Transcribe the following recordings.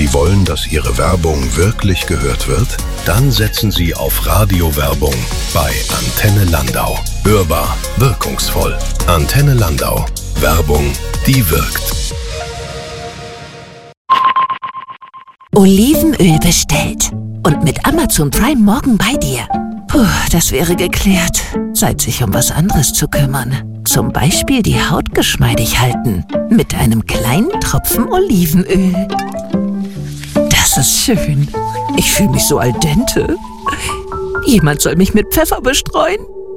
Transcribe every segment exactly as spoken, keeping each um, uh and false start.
Sie wollen, dass Ihre Werbung wirklich gehört wird? Dann setzen Sie auf Radiowerbung bei Antenne Landau. Hörbar, wirkungsvoll. Antenne Landau. Werbung, die wirkt. Olivenöl bestellt. Und mit Amazon Prime morgen bei dir. Puh, das wäre geklärt. Zeit, sich um was anderes zu kümmern. Zum Beispiel die Haut geschmeidig halten. Mit einem kleinen Tropfen Olivenöl. Das ist schön. Ich fühle mich so al dente. Jemand soll mich mit Pfeffer bestreuen.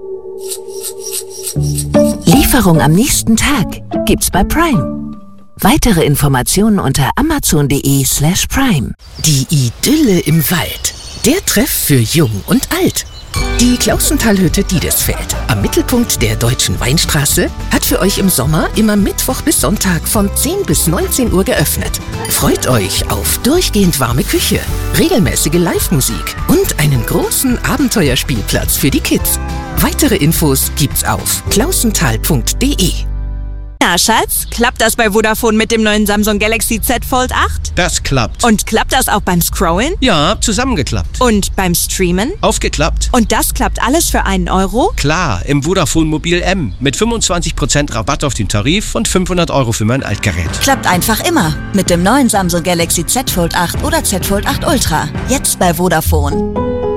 Lieferung am nächsten Tag gibt's bei Prime. Weitere Informationen unter amazon.de slash prime. Die Idylle im Wald. Der Treff für Jung und Alt. Die Klausentalhütte Diedesfeld am Mittelpunkt der Deutschen Weinstraße hat für euch im Sommer immer Mittwoch bis Sonntag von zehn bis neunzehn Uhr geöffnet. Freut euch auf durchgehend warme Küche, regelmäßige Live-Musik und einen großen Abenteuerspielplatz für die Kids. Weitere Infos gibt's auf klausental punkt de. Na, Schatz, klappt das bei Vodafone mit dem neuen Samsung Galaxy Z Fold acht? Das klappt. Und klappt das auch beim Scrollen? Ja, zusammengeklappt. Und beim Streamen? Aufgeklappt. Und das klappt alles für einen Euro? Klar, im Vodafone Mobil M mit fünfundzwanzig Prozent Rabatt auf den Tarif und fünfhundert Euro für mein Altgerät. Klappt einfach immer mit dem neuen Samsung Galaxy Z Fold acht oder Z Fold acht Ultra. Jetzt bei Vodafone.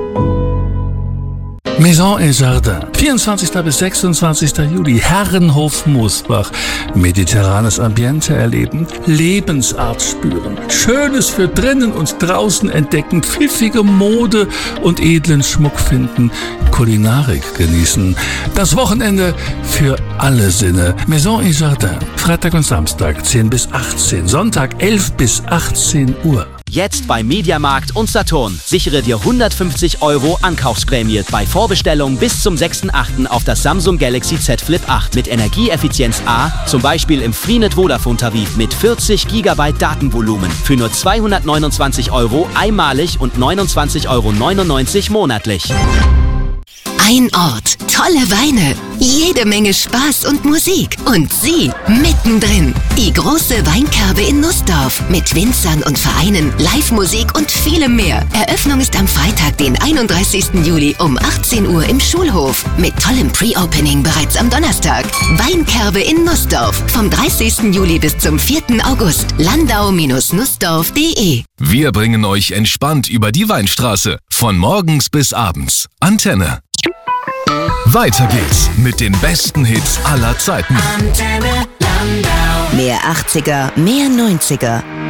Maison et Jardin, vierundzwanzigsten bis sechsundzwanzigsten Juli, Herrenhof Moosbach. Mediterranes Ambiente erleben, Lebensart spüren, Schönes für drinnen und draußen entdecken, pfiffige Mode und edlen Schmuck finden, Kulinarik genießen. Das Wochenende für alle Sinne. Maison et Jardin, Freitag und Samstag zehn bis achtzehn, Sonntag elf bis achtzehn Uhr. Jetzt bei Mediamarkt und Saturn. Sichere dir hundertfünfzig Euro Ankaufsprämie bei Vorbestellung bis zum sechsten achten auf das Samsung Galaxy Z Flip acht mit Energieeffizienz A, zum Beispiel im Freenet Vodafone Tarif mit vierzig Gigabyte Datenvolumen für nur zweihundertneunundzwanzig Euro einmalig und neunundzwanzig Euro neunundneunzig monatlich. Ein Ort, tolle Weine, jede Menge Spaß und Musik. Und Sie mittendrin. Die große Weinkerbe in Nussdorf mit Winzern und Vereinen, Live-Musik und vielem mehr. Eröffnung ist am Freitag, den einunddreißigsten Juli um achtzehn Uhr im Schulhof. Mit tollem Pre-Opening bereits am Donnerstag. Weinkerbe in Nussdorf vom dreißigsten Juli bis zum vierten August. landau Bindestrich nussdorf punkt de. Wir bringen euch entspannt über die Weinstraße. Von morgens bis abends. Antenne. Weiter geht's mit den besten Hits aller Zeiten. Mehr achtziger, mehr neunziger.